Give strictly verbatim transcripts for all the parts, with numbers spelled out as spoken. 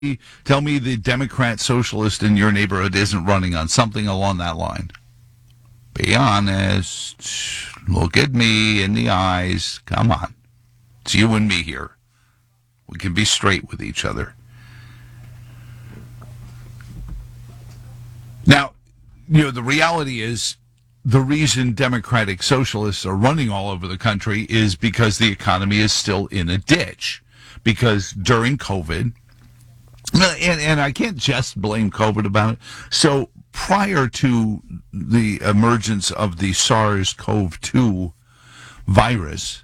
tell me the Democrat socialist in your neighborhood isn't running on something along that line. Be honest. Look at me in the eyes. Come on. It's you and me here. We can be straight with each other. Now, you know, the reality is the reason Democratic socialists are running all over the country is because the economy is still in a ditch. Because during COVID, and, and I can't just blame COVID about it. So prior to the emergence of the SARS-C o V two virus,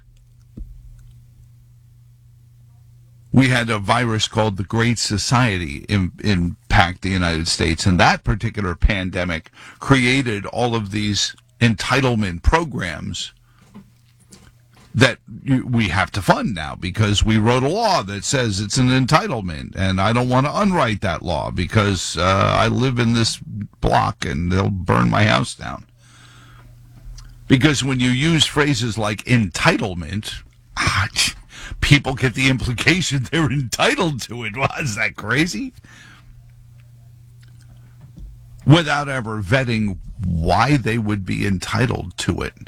we had a virus called the Great Society in, impact the United States, and that particular pandemic created all of these entitlement programs that we have to fund now because we wrote a law that says it's an entitlement, and I don't want to unwrite that law because uh, I live in this block and they'll burn my house down. Because when you use phrases like entitlement, people get the implication they're entitled to it. Well, is that crazy? Without ever vetting why they would be entitled to it.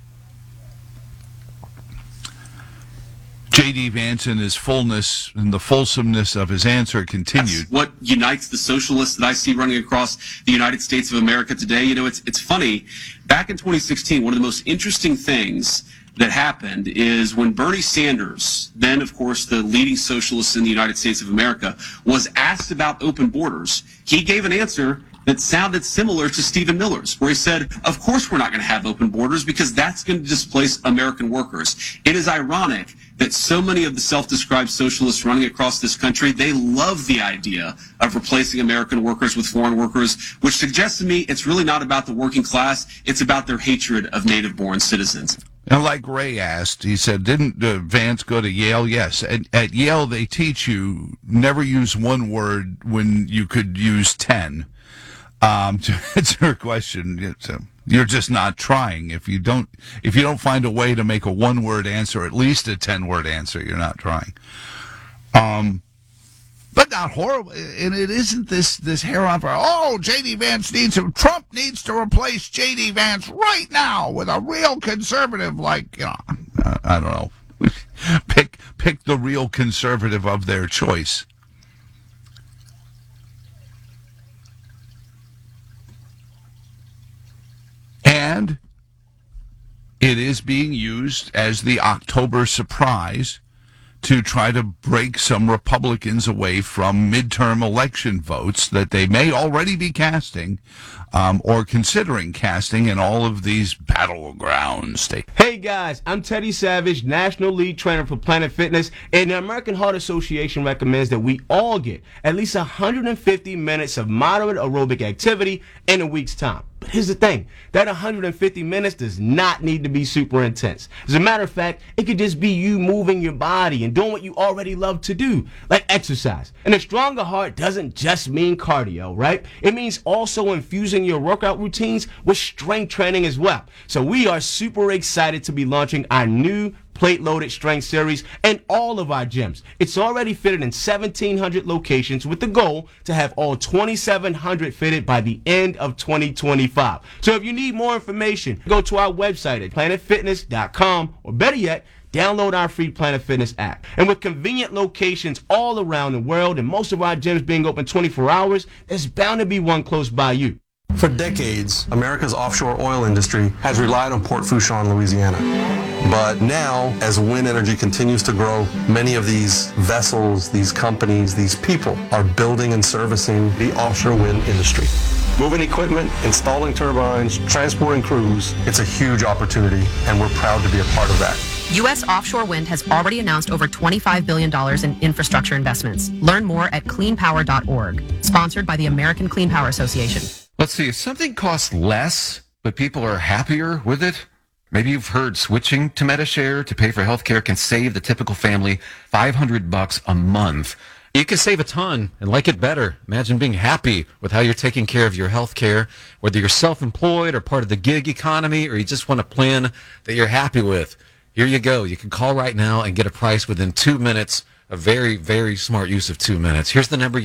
J D. Vance, in his fullness and the fulsomeness of his answer, continued. That's what unites the socialists that I see running across the United States of America today. You know, it's it's funny. Back in twenty sixteen, one of the most interesting things that happened is when Bernie Sanders, then, of course, the leading socialist in the United States of America, was asked about open borders, he gave an answer that sounded similar to Stephen Miller's, where he said, of course we're not going to have open borders because that's going to displace American workers. It is ironic that so many of the self-described socialists running across this country, they love the idea of replacing American workers with foreign workers, which suggests to me it's really not about the working class, it's about their hatred of native-born citizens. And like Ray asked, he said, didn't uh, Vance go to Yale? Yes. At, at Yale, they teach you never use one word when you could use ten. Um, to answer her question, it's, uh, you're just not trying. If you don't, if you don't find a way to make a one-word answer, at least a ten-word answer, you're not trying. Um, but not horrible. And it isn't this, this hair on fire. Oh, J D. Vance needs to, Trump needs to replace J D. Vance right now with a real conservative, like, you know, I, I don't know. pick, pick the real conservative of their choice. And it is being used as the October surprise to try to break some Republicans away from midterm election votes that they may already be casting um, or considering casting in all of these battleground states. Hey guys, I'm Teddy Savage, National Lead Trainer for Planet Fitness, and the American Heart Association recommends that we all get at least one hundred fifty minutes of moderate aerobic activity in a week's time. But here's the thing, that one hundred fifty minutes does not need to be super intense. As a matter of fact, it could just be you moving your body and doing what you already love to do, like exercise. And a stronger heart doesn't just mean cardio, right? It means also infusing your workout routines with strength training as well. So we are super excited to be launching our new plate-loaded strength series in all of our gyms. It's already fitted in seventeen hundred locations with the goal to have all twenty-seven hundred fitted by the end of twenty twenty-five. So if you need more information, go to our website at planet fitness dot com, or better yet, download our free Planet Fitness app. And with convenient locations all around the world and most of our gyms being open twenty-four hours, there's bound to be one close by you. For decades, America's offshore oil industry has relied on Port Fourchon, Louisiana. But now, as wind energy continues to grow, many of these vessels, these companies, these people are building and servicing the offshore wind industry. Moving equipment, installing turbines, transporting crews, it's a huge opportunity, and we're proud to be a part of that. U S offshore wind has already announced over twenty-five billion dollars in infrastructure investments. Learn more at clean power dot org. Sponsored by the American Clean Power Association. Let's see, if something costs less, but people are happier with it, maybe you've heard switching to Medi-Share to pay for healthcare can save the typical family five hundred bucks a month. You can save a ton and like it better. Imagine being happy with how you're taking care of your health care, whether you're self-employed or part of the gig economy, or you just want a plan that you're happy with. Here you go. You can call right now and get a price within two minutes a very, very smart use of two minutes. Here's the number